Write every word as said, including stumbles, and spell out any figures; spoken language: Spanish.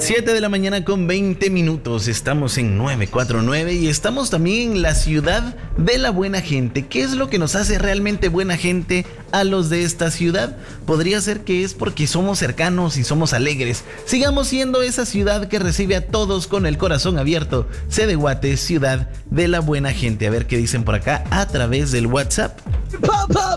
siete de la mañana con veinte minutos, estamos en nueve cuatro nueve y estamos también en la ciudad de la buena gente. ¿Qué es lo que nos hace realmente buena gente a los de esta ciudad? Podría ser que es porque somos cercanos y somos alegres. Sigamos siendo esa ciudad que recibe a todos con el corazón abierto. Cedehuate, ciudad de la buena gente. A ver qué dicen por acá a través del WhatsApp. Pa, pa,